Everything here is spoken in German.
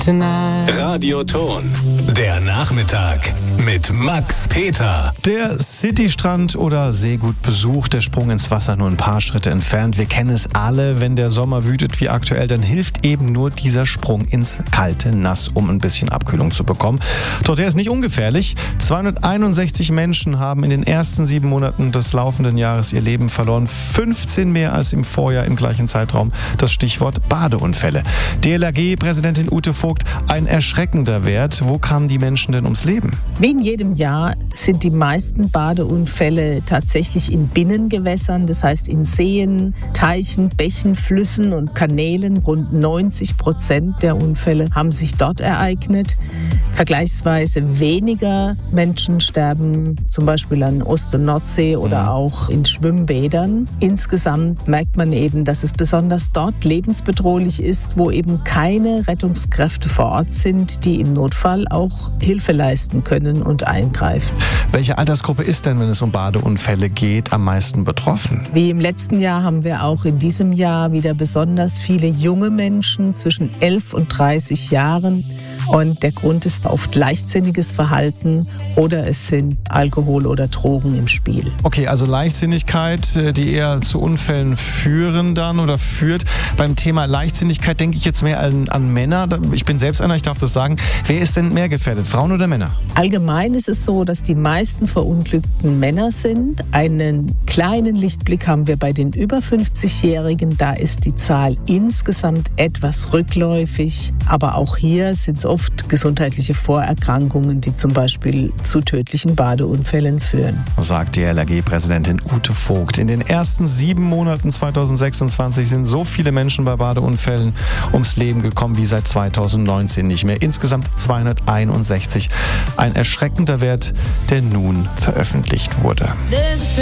tonight. Radioton, der Nachmittag mit Max Peter. Der Citystrand oder See gut besucht, der Sprung ins Wasser nur ein paar Schritte entfernt. Wir kennen es alle, wenn der Sommer wütet wie aktuell, dann hilft eben nur dieser Sprung ins kalte Nass, um ein bisschen Abkühlung zu bekommen. Doch der ist nicht ungefährlich. 261 Menschen haben in den ersten 7 Monaten des laufenden Jahres ihr Leben verloren. 15 mehr als im Vorjahr im gleichen Zeitraum. Das Stichwort Badeunfälle. DLRG-Präsidentin Ute Vogt, ein erschreckender Wert. Wo kamen die Menschen denn ums Leben? Wie in jedem Jahr sind die meisten Badeunfälle tatsächlich in Binnengewässern, das heißt in Seen, Teichen, Bächen, Flüssen und Kanälen. Rund 90% der Unfälle haben sich dort ereignet. Vergleichsweise weniger Menschen sterben zum Beispiel an Ost- und Nordsee oder auch in Schwimmbädern. Insgesamt merkt man eben, dass es besonders dort lebensbedrohlich ist, wo eben keine Rettungskräfte vor Ort sind, die im Notfall auch Hilfe leisten können und eingreifen. Welche Altersgruppe ist denn, wenn es um Badeunfälle geht, am meisten betroffen? Wie im letzten Jahr haben wir auch in diesem Jahr wieder besonders viele junge Menschen zwischen 11 und 30 Jahren. Und der Grund ist oft leichtsinniges Verhalten oder es sind Alkohol oder Drogen im Spiel. Okay, also Leichtsinnigkeit, die eher zu Unfällen führen dann oder führt. Beim Thema Leichtsinnigkeit denke ich jetzt mehr an Männer. Ich bin selbst einer, ich darf das sagen. Wer ist denn mehr gefährdet, Frauen oder Männer? Allgemein ist es so, dass die meisten Verunglückten Männer sind. Einen kleinen Lichtblick haben wir bei den über 50-Jährigen. Da ist die Zahl insgesamt etwas rückläufig. Aber auch hier sind es oft gesundheitliche Vorerkrankungen, die zum Beispiel zu tödlichen Badeunfällen führen. Sagt die DLRG-Präsidentin Ute Vogt. In den ersten 7 Monaten 2026 sind so viele Menschen bei Badeunfällen ums Leben gekommen wie seit 2019 nicht mehr. Insgesamt 261. Ein erschreckender Wert, der nun veröffentlicht wurde.